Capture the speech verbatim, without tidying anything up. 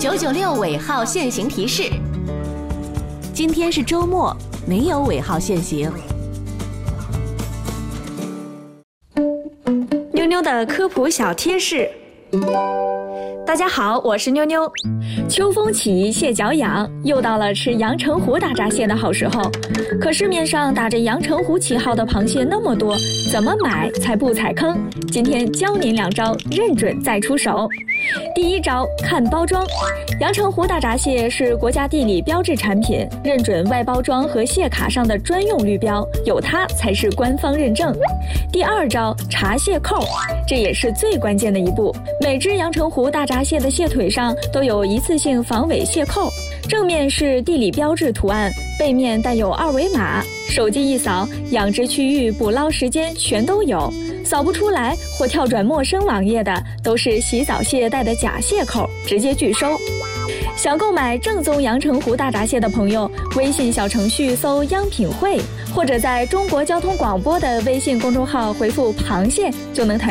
九九六尾号限行提示：今天是周末，没有尾号限行。 妞妞的科普小贴士。大家好，我是妞妞。秋风起，蟹脚痒，又到了吃阳澄湖大闸蟹的好时候。可市面上打着阳澄湖旗号的螃蟹那么多，怎么买才不踩坑？今天教您两招，认准再出手。第一招，看包装。阳澄湖大闸蟹是国家地理标志产品，认准外包装和蟹卡上的专用绿标，有它才是官方认证。第二招，查蟹扣，这也是最关键的一步。每只阳澄湖大闸蟹的蟹腿上都有一次性防伪蟹扣，正面是地理标志图案，背面带有二维码，手机一扫，养殖区域、捕捞时间全都有。扫不出来或跳转陌生网页的，都是洗澡蟹带的假蟹扣，直接拒收。想购买正宗阳澄湖大闸蟹的朋友，微信小程序搜央品汇，或者在中国交通广播的微信公众号回复螃蟹，就能谈